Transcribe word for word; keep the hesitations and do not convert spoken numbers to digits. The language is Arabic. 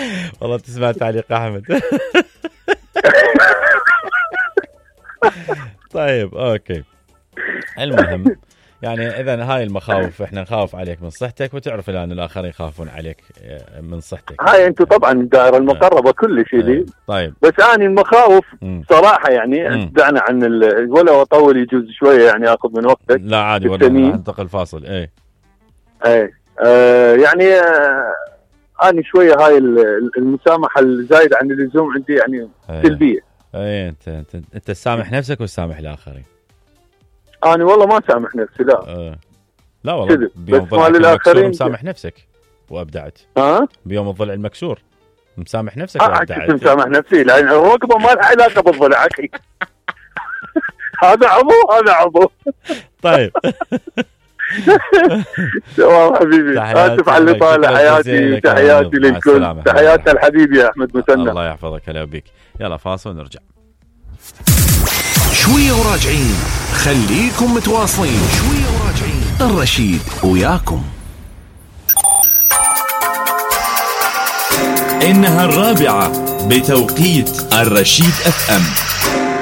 والله تسمع تعليق أحمد. طيب أوكي، المهم يعني إذن هاي المخاوف، إحنا نخاف عليك من صحتك، وتعرف الآن الآخرين يخافون عليك من صحتك. هاي أنتوا طبعا الدائرة المقربة كل شيء دي. طيب بس أنا المخاوف صراحة يعني دعنا عن ال... ولا أطول يجوز شوية يعني أخذ من وقتك. لا عادي والله، ننتقل فاصل. إيه إيه آه يعني آه أنا شوية هاي المسامحة الزايدة عن اللزوم عندي يعني سلبية. ايه انت انت انت سامح نفسك وسامح الاخرين؟ انا والله ما سامح نفسي لا. أه. لا والله بيوم الضلع المكسور مسامح نفسك وابدعت. ها بيوم الضلع المكسور مسامح نفسك أه وابدعت. مسامح نفسي لان الركبه ما لها علاقه بالضلع اخي. هذا عضو هذا عضو. طيب تمام حبيبي، اسف على اللي طالع. حياتي تحياتي للكل، تحياتي الحبيبي يا احمد مسنى. الله يحفظك، هلا بيك. يلا فاصل ونرجع شويه وراجعين. خليكم متواصلين، شويه وراجعين. الرشيد وياكم. إنها الرابعة بتوقيت الرشيد اف ام.